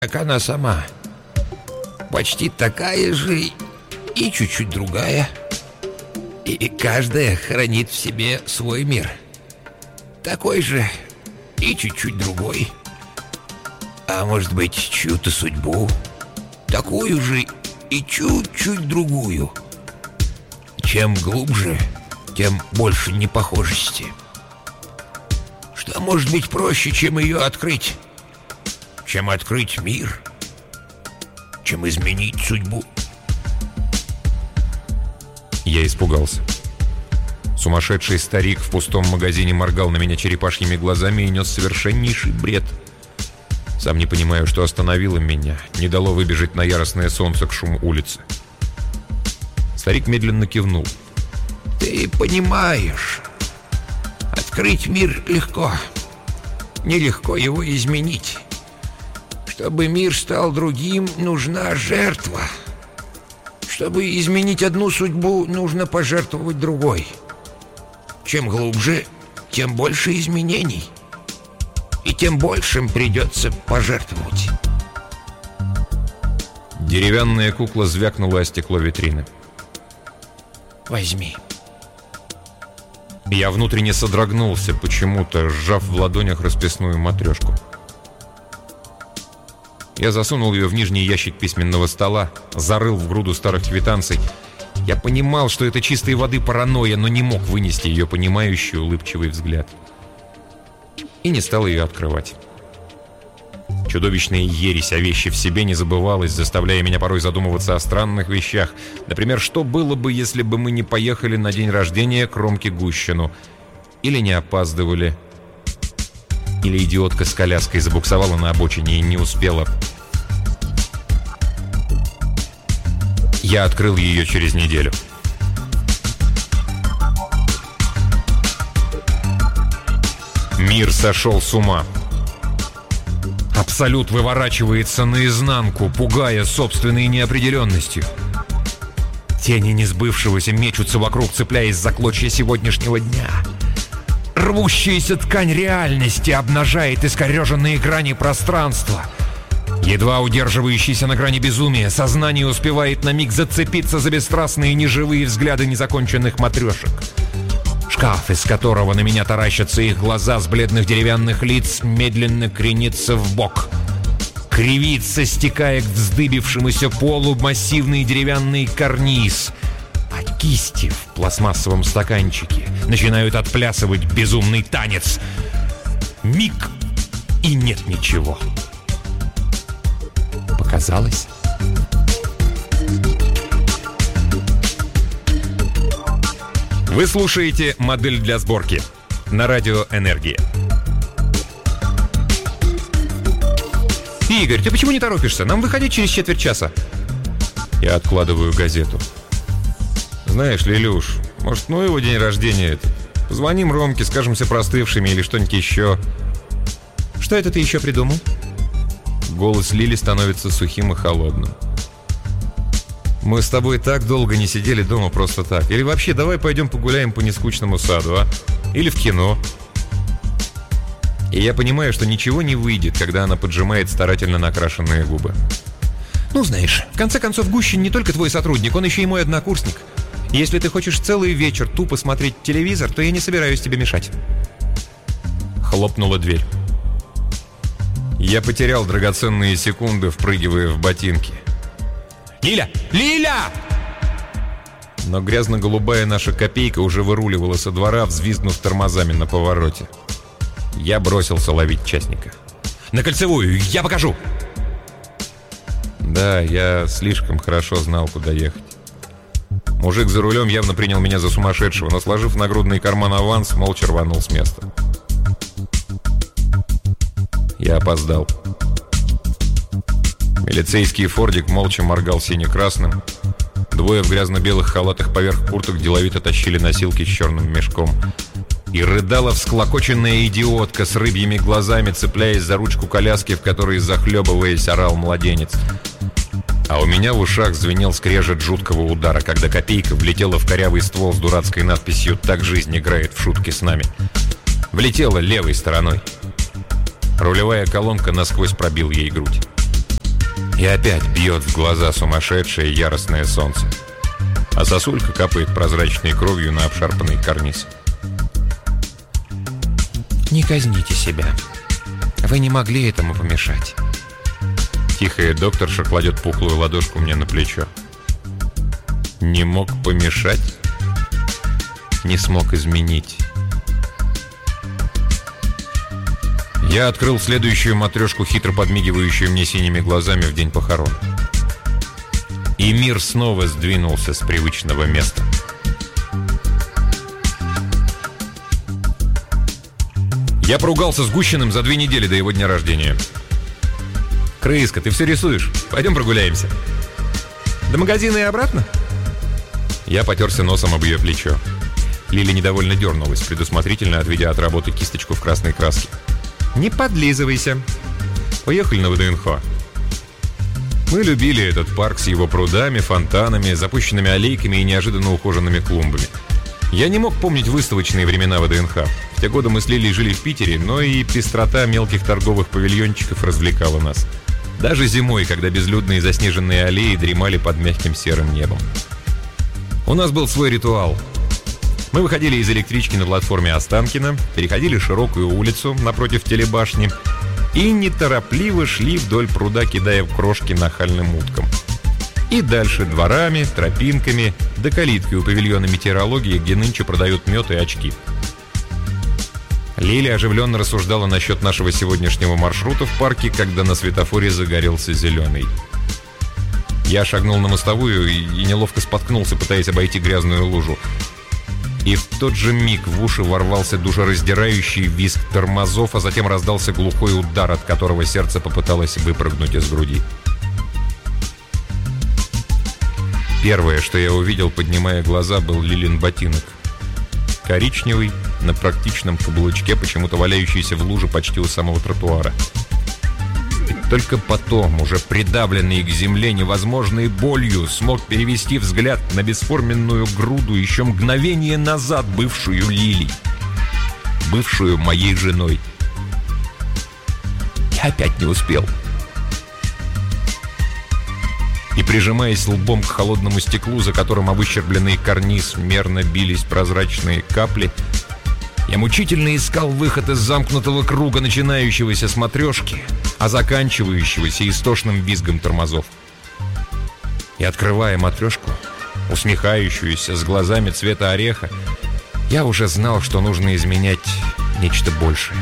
как она сама. Почти такая же и чуть-чуть другая. И каждая хранит в себе свой мир. Такой же и чуть-чуть другой. А может быть, чью-то судьбу. Такую же и чуть-чуть другую. Чем глубже, тем больше непохожести. Что может быть проще, чем ее открыть? Чем открыть мир? Чем изменить судьбу? Я испугался. Сумасшедший старик в пустом магазине моргал на меня черепашьими глазами и нес совершеннейший бред. Сам не понимаю, что остановило меня, не дало выбежать на яростное солнце к шуму улицы. Старик медленно кивнул. Ты понимаешь, открыть мир легко. Нелегко его изменить. Чтобы мир стал другим, нужна жертва. Чтобы изменить одну судьбу, нужно пожертвовать другой. Чем глубже, тем больше изменений. И тем большим придется пожертвовать. Деревянная кукла звякнула о стекло витрины. Возьми. Я внутренне содрогнулся, почему-то сжав в ладонях расписную матрешку. Я засунул ее в нижний ящик письменного стола, зарыл в груду старых квитанций. Я понимал, что это чистой воды паранойя, но не мог вынести ее понимающий, улыбчивый взгляд. И не стал ее открывать. Чудовищная ересь о вещи в себе не забывалась, заставляя меня порой задумываться о странных вещах. Например, что было бы, если бы мы не поехали на день рождения к Ромке Гущину? Или не опаздывали? Или идиотка с коляской забуксовала на обочине и не успела? Я открыл ее через неделю. Мир сошел с ума. Абсолют выворачивается наизнанку, пугая собственной неопределенностью. Тени несбывшегося мечутся вокруг, цепляясь за клочья сегодняшнего дня. Рвущаяся ткань реальности обнажает искореженные грани пространства. Едва удерживающийся на грани безумия, сознание успевает на миг зацепиться за бесстрастные неживые взгляды незаконченных матрешек. Шкаф, из которого на меня таращатся их глаза с бледных деревянных лиц, медленно кренится в бок. Кривится, стекая к вздыбившемуся полу массивный деревянный карниз. А кисти в пластмассовом стаканчике начинают отплясывать безумный танец. Миг, и нет ничего. Показалось? Вы слушаете «Модель для сборки» на радио «Энергия». Игорь, ты почему не торопишься? Нам выходить через четверть часа. Я откладываю газету. Знаешь, Лилюш, может, ну его день рождения это? Позвоним Ромке, скажемся простывшими или что-нибудь еще. Что это ты еще придумал? Голос Лили становится сухим и холодным. Мы с тобой так долго не сидели дома просто так. Или вообще, давай пойдем погуляем по нескучному саду, а? Или в кино. И я понимаю, что ничего не выйдет, когда она поджимает старательно накрашенные губы. Ну, знаешь, в конце концов, Гущин не только твой сотрудник, он еще и мой однокурсник. Если ты хочешь целый вечер тупо смотреть телевизор, то я не собираюсь тебе мешать. Хлопнула дверь. Я потерял драгоценные секунды, впрыгивая в ботинки. «Лиля! Лиля!» Но грязно-голубая наша копейка уже выруливала со двора, взвизгнув тормозами на повороте. Я бросился ловить частника. «На Кольцевую! Я покажу!» Да, я слишком хорошо знал, куда ехать. Мужик за рулем явно принял меня за сумасшедшего, но, сложив в нагрудный карман аванс, молча рванул с места. Я опоздал. Милицейский фордик молча моргал сине-красным. Двое в грязно-белых халатах поверх курток деловито тащили носилки с черным мешком. И рыдала всклокоченная идиотка с рыбьими глазами, цепляясь за ручку коляски, в которой, захлебываясь, орал младенец. А у меня в ушах звенел скрежет жуткого удара, когда копейка влетела в корявый ствол с дурацкой надписью «Так жизнь играет в шутки с нами». Влетела левой стороной. Рулевая колонка насквозь пробил ей грудь. И опять бьет в глаза сумасшедшее яростное солнце. А сосулька капает прозрачной кровью на обшарпанный карниз. Не казните себя. Вы не могли этому помешать. Тихая докторша кладет пухлую ладошку мне на плечо. Не мог помешать? Не смог изменить. Я открыл следующую матрешку, хитро подмигивающую мне синими глазами в день похорон. И мир снова сдвинулся с привычного места. Я поругался с Гущиным за 2 недели до его дня рождения. «Крыска, ты все рисуешь? Пойдем прогуляемся». «До магазина и обратно?» Я потерся носом об ее плечо. Лили недовольно дернулась, предусмотрительно отведя от работы кисточку в красной краске. «Не подлизывайся. Поехали на ВДНХ». Мы любили этот парк с его прудами, фонтанами, запущенными аллейками и неожиданно ухоженными клумбами. Я не мог помнить выставочные времена ВДНХ. В те годы мы с Лилей жили в Питере, но и пестрота мелких торговых павильончиков развлекала нас. Даже зимой, когда безлюдные заснеженные аллеи дремали под мягким серым небом. У нас был свой ритуал. Мы выходили из электрички на платформе Останкино, переходили широкую улицу напротив телебашни и неторопливо шли вдоль пруда, кидая крошки нахальным уткам. И дальше дворами, тропинками, до калитки у павильона метеорологии, где нынче продают мед и очки. Лиля оживленно рассуждала насчет нашего сегодняшнего маршрута в парке, когда на светофоре загорелся зеленый. Я шагнул на мостовую и неловко споткнулся, пытаясь обойти грязную лужу. И в тот же миг в уши ворвался душераздирающий визг тормозов, а затем раздался глухой удар, от которого сердце попыталось выпрыгнуть из груди. Первое, что я увидел, поднимая глаза, был Лилин ботинок. Коричневый, на практичном каблучке, почему-то валяющийся в луже почти у самого тротуара. И только потом, уже придавленный к земле невозможной болью, смог перевести взгляд на бесформенную груду, еще мгновение назад бывшую Лилей, бывшую моей женой. Я опять не успел. И, прижимаясь лбом к холодному стеклу, за которым об выщербленный карниз мерно бились прозрачные капли, я мучительно искал выход из замкнутого круга, начинающегося с матрешки, а заканчивающегося истошным визгом тормозов. И, открывая матрешку, усмехающуюся, с глазами цвета ореха, я уже знал, что нужно изменять нечто большее.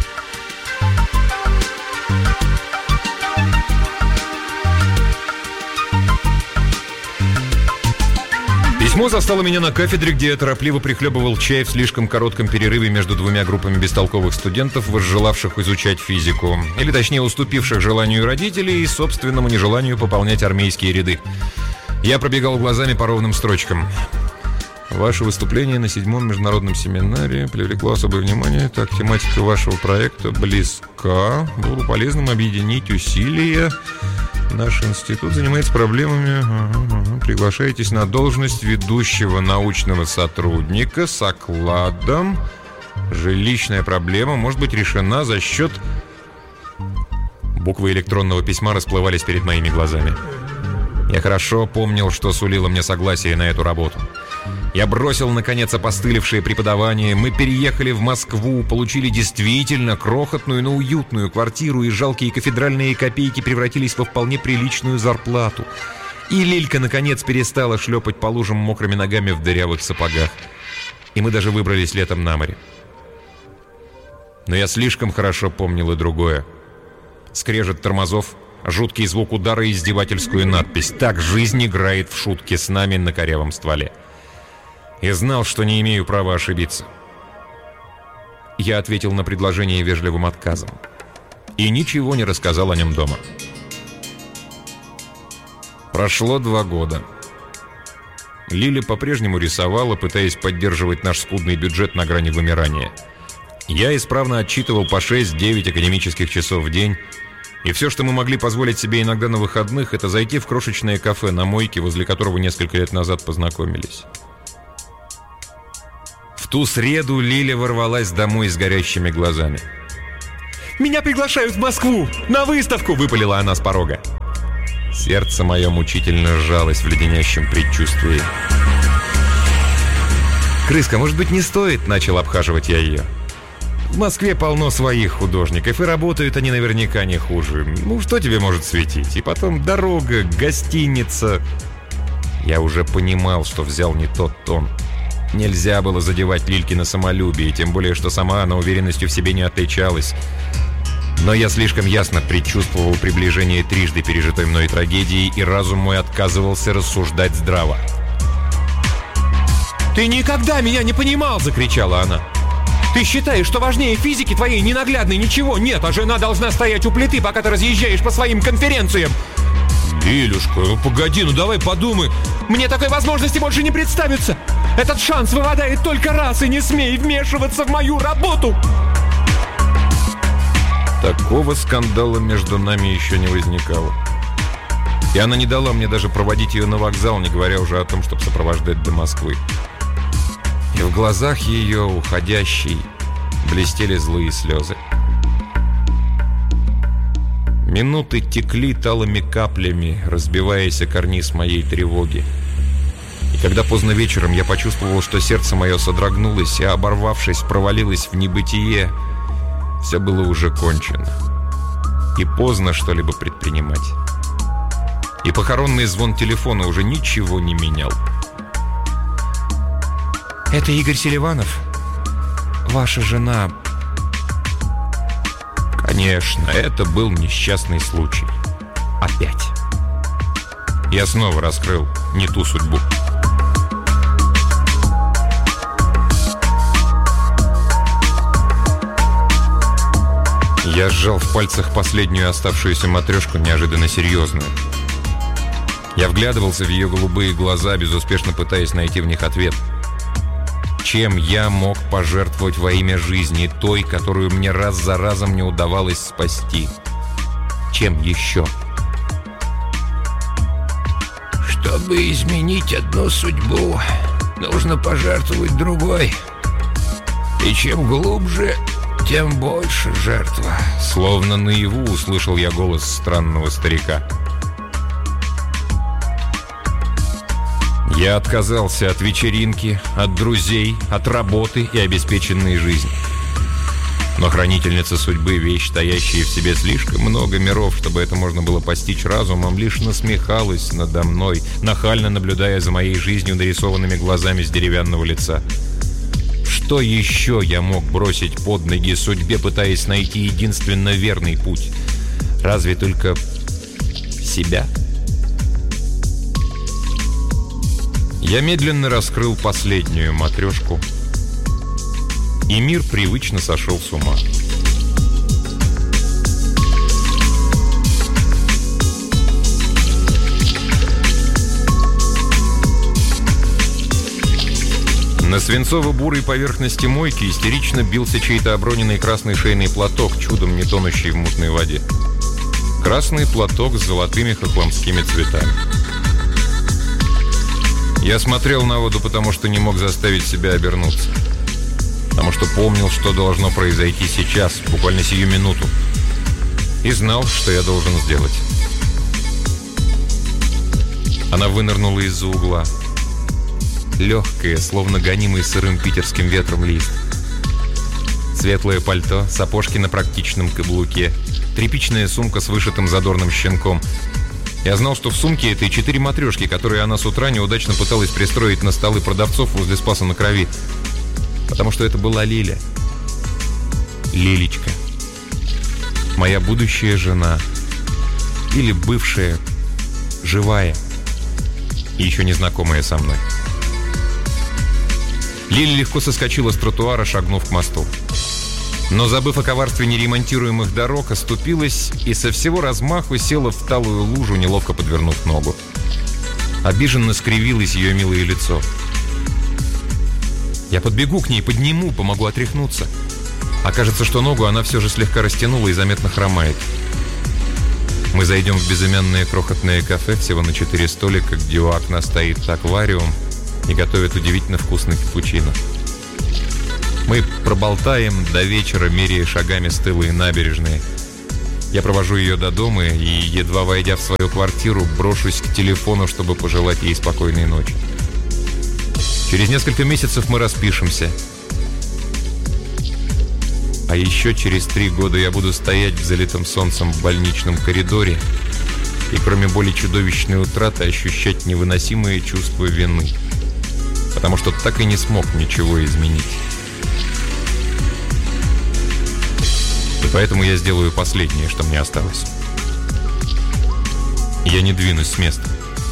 Письмо застало меня на кафедре, где я торопливо прихлебывал чай в слишком коротком перерыве между 2 группами бестолковых студентов, возжелавших изучать физику, или точнее уступивших желанию родителей и собственному нежеланию пополнять армейские ряды. Я пробегал глазами по ровным строчкам. Ваше выступление на 7-м международном семинаре привлекло особое внимание. Так, тематика вашего проекта близка. Было бы полезным объединить усилия. Наш институт занимается проблемами. Приглашаетесь на должность ведущего научного сотрудника с окладом. Жилищная проблема может быть решена за счет... Буквы электронного письма расплывались перед моими глазами. Я хорошо помнил, что сулило мне согласие на эту работу. Я бросил, наконец, опостылевшее преподавание. Мы переехали в Москву, получили действительно крохотную, но уютную квартиру, и жалкие кафедральные копейки превратились во вполне приличную зарплату. И Лилька, наконец, перестала шлепать по лужам мокрыми ногами в дырявых сапогах. И мы даже выбрались летом на море. Но я слишком хорошо помнил и другое. Скрежет тормозов, жуткий звук удара и издевательскую надпись: «Так жизнь играет в шутки с нами» на корявом стволе. И знал, что не имею права ошибиться. Я ответил на предложение вежливым отказом. И ничего не рассказал о нем дома. Прошло 2 года. Лиля по-прежнему рисовала, пытаясь поддерживать наш скудный бюджет на грани вымирания. Я исправно отчитывал по 6-9 академических часов в день. И все, что мы могли позволить себе иногда на выходных, это зайти в крошечное кафе на мойке, возле которого несколько лет назад познакомились. В ту среду Лиля ворвалась домой с горящими глазами. «Меня приглашают в Москву! На выставку!» — выпалила она с порога. Сердце мое мучительно сжалось в леденящем предчувствии. «Крыска, может быть, не стоит?» — начал обхаживать я ее. «В Москве полно своих художников, и работают они наверняка не хуже. Ну, что тебе может светить? И потом дорога, гостиница...» Я уже понимал, что взял не тот тон. Нельзя было задевать Лилькино самолюбие, тем более, что сама она уверенностью в себе не отличалась. Но я слишком ясно предчувствовал приближение трижды пережитой мной трагедии, и разум мой отказывался рассуждать здраво. «Ты никогда меня не понимал!» — закричала она. «Ты считаешь, что важнее физики твоей ненаглядной ничего нет, а жена должна стоять у плиты, пока ты разъезжаешь по своим конференциям!» «Лилюшка, ну погоди, ну давай подумай!» «Мне такой возможности больше не представится! Этот шанс выпадает только раз, и не смей вмешиваться в мою работу!» Такого скандала между нами еще не возникало. И она не дала мне даже проводить ее на вокзал, не говоря уже о том, чтобы сопровождать до Москвы. И в глазах ее, уходящей, блестели злые слезы. Минуты текли талыми каплями, разбиваясь о карниз моей тревоги. И когда поздно вечером я почувствовал, что сердце мое содрогнулось и, оборвавшись, провалилось в небытие, все было уже кончено. И поздно что-либо предпринимать. И похоронный звон телефона уже ничего не менял. «Это Игорь Селиванов? Ваша жена...» Конечно, это был несчастный случай. Опять. Я снова раскрыл не ту судьбу. Я сжал в пальцах последнюю оставшуюся матрешку, неожиданно серьезную. Я вглядывался в ее голубые глаза, безуспешно пытаясь найти в них ответ. Чем я мог пожертвовать во имя жизни, той, которую мне раз за разом не удавалось спасти? Чем еще? Чтобы изменить одну судьбу, нужно пожертвовать другой. И чем глубже, тем больше жертва. Словно наяву услышал я голос странного старика. Я отказался от вечеринки, от друзей, от работы и обеспеченной жизни. Но хранительница судьбы, вещь, таящая в себе слишком много миров, чтобы это можно было постичь разумом, лишь насмехалась надо мной, нахально наблюдая за моей жизнью нарисованными глазами с деревянного лица. Что еще я мог бросить под ноги судьбе, пытаясь найти единственно верный путь? Разве только себя? Я медленно раскрыл последнюю матрешку, и мир привычно сошел с ума. На свинцово-бурой поверхности мойки истерично бился чей-то оброненный красный шейный платок, чудом не тонущий в мутной воде. Красный платок с золотыми хохломскими цветами. Я смотрел на воду, потому что не мог заставить себя обернуться. Потому что помнил, что должно произойти сейчас, буквально сию минуту. И знал, что я должен сделать. Она вынырнула из-за угла. Легкая, словно гонимый сырым питерским ветром лист. Светлое пальто, сапожки на практичном каблуке, тряпичная сумка с вышитым задорным щенком. Я знал, что в сумке этой 4 матрешки, которые она с утра неудачно пыталась пристроить на столы продавцов возле Спаса на Крови. Потому что это была Лиля. Лилечка. Моя будущая жена. Или бывшая, живая и еще незнакомая со мной. Лиля легко соскочила с тротуара, шагнув к мосту. Но, забыв о коварстве неремонтируемых дорог, оступилась и со всего размаху села в талую лужу, неловко подвернув ногу. Обиженно скривилось ее милое лицо. Я подбегу к ней, подниму, помогу отряхнуться. Окажется, что ногу она все же слегка растянула и заметно хромает. Мы зайдем в безымянное крохотное кафе, всего на 4 столика, где у окна стоит аквариум и готовят удивительно вкусный капучино. Мы проболтаем до вечера, меряя шагами стылые набережные. Я провожу ее до дома и, едва войдя в свою квартиру, брошусь к телефону, чтобы пожелать ей спокойной ночи. Через несколько месяцев мы распишемся. А еще через 3 года я буду стоять в залитом солнцем в больничном коридоре и, кроме более чудовищной утраты, ощущать невыносимое чувство вины, потому что так и не смог ничего изменить. И поэтому я сделаю последнее, что мне осталось. Я не двинусь с места.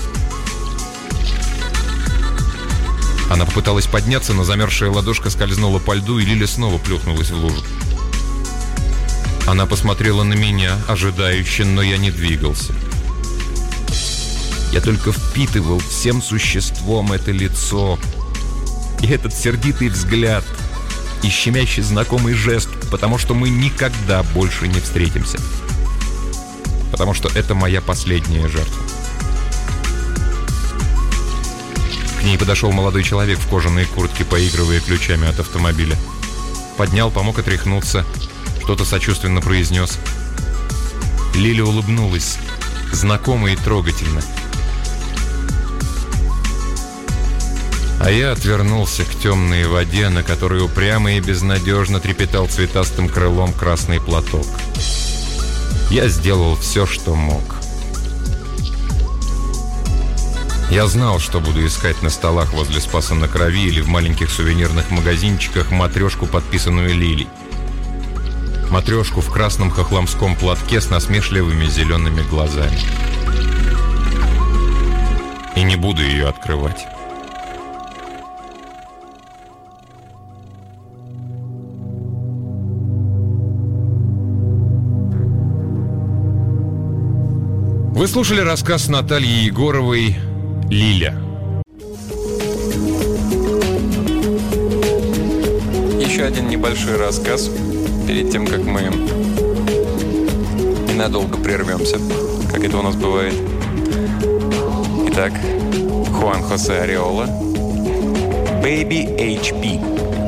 Она попыталась подняться, но замерзшая ладошка скользнула по льду, и Лиля снова плюхнулась в лужу. Она посмотрела на меня, ожидающе, но я не двигался. Я только впитывал всем существом это лицо и этот сердитый взгляд, и щемящий знакомый жест, потому что мы никогда больше не встретимся. Потому что это моя последняя жертва. К ней подошел молодой человек в кожаной куртке, поигрывая ключами от автомобиля. Поднял, помог отряхнуться, что-то сочувственно произнес. Лиля улыбнулась, знакомо и трогательно. А я отвернулся к темной воде, на которой упрямо и безнадежно трепетал цветастым крылом красный платок. Я сделал все, что мог. Я знал, что буду искать на столах возле Спаса на Крови или в маленьких сувенирных магазинчиках матрешку, подписанную Лилей. Матрешку в красном хохломском платке с насмешливыми зелеными глазами. И не буду ее открывать. Вы слушали рассказ Натальи Егоровой «Лиля». Еще один небольшой рассказ перед тем, как мы ненадолго прервемся, как это у нас бывает. Итак, Хуан Хосе Ареола, Baby HP.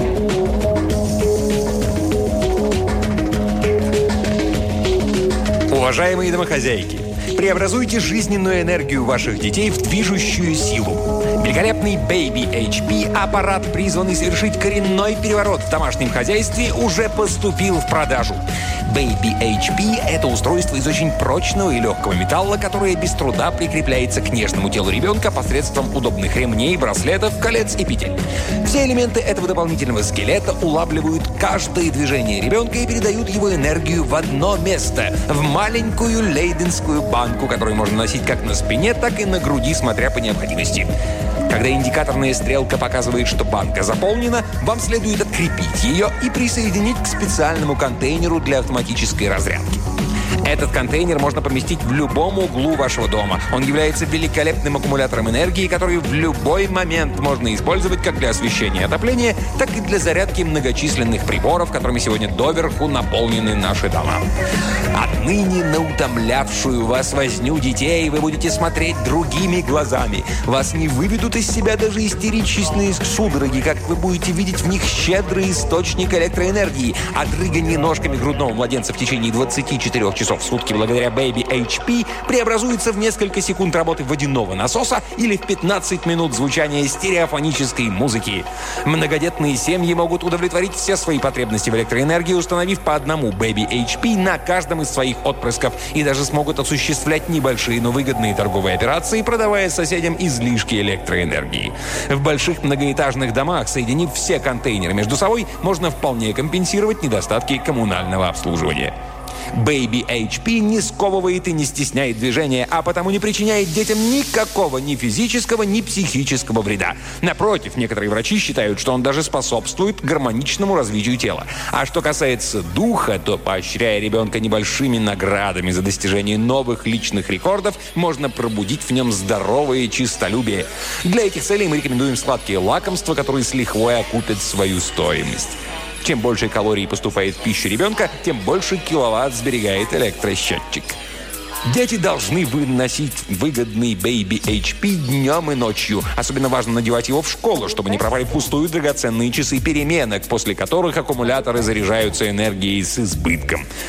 Уважаемые домохозяйки, преобразуйте жизненную энергию ваших детей в движущую силу. Великолепный Baby HP, аппарат, призванный совершить коренной переворот в домашнем хозяйстве, уже поступил в продажу. Baby HP – это устройство из очень прочного и легкого металла, которое без труда прикрепляется к нежному телу ребенка посредством удобных ремней, браслетов, колец и петель. Все элементы этого дополнительного скелета улавливают каждое движение ребенка и передают его энергию в одно место – в маленькую лейденскую банку, которую можно носить как на спине, так и на груди, смотря по необходимости. Когда индикаторная стрелка показывает, что банка заполнена, вам следует открепить ее и присоединить к специальному контейнеру для автоматической разрядки. Этот контейнер можно поместить в любом углу вашего дома. Он является великолепным аккумулятором энергии, который в любой момент можно использовать как для освещения и отопления, так и для зарядки многочисленных приборов, которыми сегодня доверху наполнены наши дома. Отныне на утомлявшую вас возню детей вы будете смотреть другими глазами. Вас не выведут из себя даже истерические судороги, как вы будете видеть в них щедрый источник электроэнергии, а дрыганье ножками грудного младенца в течение 24 часов в сутки благодаря Baby HP преобразуется в несколько секунд работы водяного насоса или в 15 минут звучания стереофонической музыки. Многодетные семьи могут удовлетворить все свои потребности в электроэнергии, установив по одному Baby HP на каждом из своих отпрысков, и даже смогут осуществлять небольшие, но выгодные торговые операции, продавая соседям излишки электроэнергии. В больших многоэтажных домах, соединив все контейнеры между собой, можно вполне компенсировать недостатки коммунального обслуживания. Baby HP не сковывает и не стесняет движения, а потому не причиняет детям никакого ни физического, ни психического вреда. Напротив, некоторые врачи считают, что он даже способствует гармоничному развитию тела. А что касается духа, то, поощряя ребенка небольшими наградами за достижение новых личных рекордов, можно пробудить в нем здоровое честолюбие. Для этих целей мы рекомендуем сладкие лакомства, которые с лихвой окупят свою стоимость. Чем больше калорий поступает в пищу ребенка, тем больше киловатт сберегает электросчетчик. Дети должны выносить выгодный Baby HP днем и ночью. Особенно важно надевать его в школу, чтобы не пропали впустую драгоценные часы переменок, после которых аккумуляторы заряжаются энергией с избытком.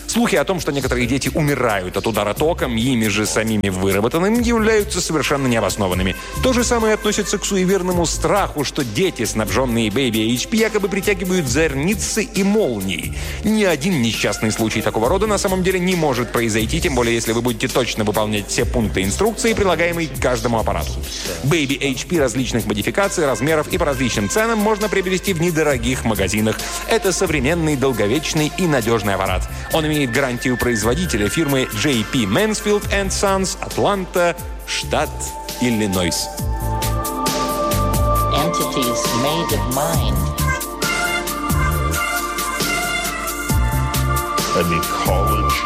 Слухи о том, что некоторые дети умирают от удара током, ими же самими выработанным, являются совершенно необоснованными. То же самое относится к суеверному страху, что дети, снабженные Baby HP, якобы притягивают зорницы и молнии. Ни один несчастный случай такого рода на самом деле не может произойти, тем более если вы будете точно выполнять все пункты инструкции, прилагаемые к каждому аппарату. Baby HP различных модификаций, размеров и по различным ценам можно приобрести в недорогих магазинах. Это современный, долговечный и надежный аппарат. Он имеет гарантию производителя фирмы J.P. Mansfield & Sons, Атланта, штат Иллинойс. Entities made of mind. An ecology